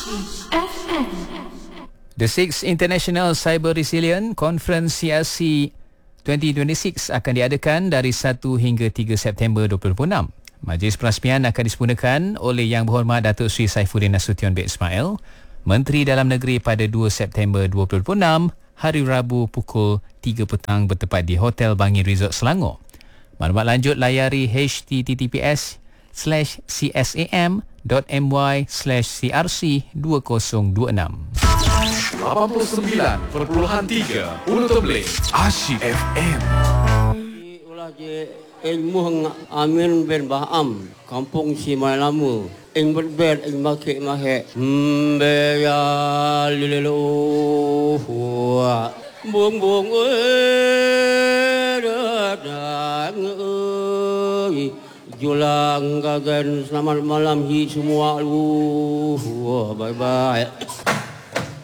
FM. The 6th International Cyber Resilient Conference CRC 2026 akan diadakan dari 1 hingga 3 September 2026. Majlis perasmian akan disempurnakan oleh Yang Berhormat Datuk Seri Saifuddin Nasution bin Ismail, Menteri Dalam Negeri pada 2 September 2026, hari Rabu pukul 3 petang bertepat di Hotel Bangi Resort Selangor. Maklumat lanjut layari https:/csam.my/crc2026. 89.3 Ulu Temblik Asyik FM. Ulah je ilmu Amin bin Baham, Kampung Simai Lama. Ing berber ing makik mahek. Beya lilu bung bung dadang julang gagan selamat malam hi semua lu. Bye bye.